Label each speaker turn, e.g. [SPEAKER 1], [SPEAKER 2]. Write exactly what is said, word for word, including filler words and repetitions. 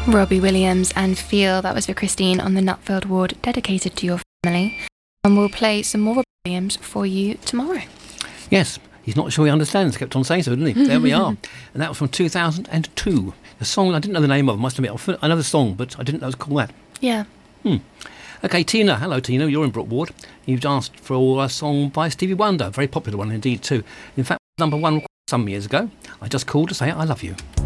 [SPEAKER 1] Robbie Williams and Feel. That was for Christine on the Nutfield ward, dedicated to your family. And we'll play some more Robbie Williams for you tomorrow.
[SPEAKER 2] Yes, he's not sure he understands. Kept on saying so, didn't he? There we are. And that was from two thousand two. A song I didn't know the name of, must admit. Another song, but I didn't know it was called that.
[SPEAKER 1] Yeah.
[SPEAKER 2] Hmm. Okay, Tina. Hello, Tina. You're in Brook Ward. You've asked for a song by Stevie Wonder. A very popular one indeed, too. In fact, number one some years ago. I just called to say I love you.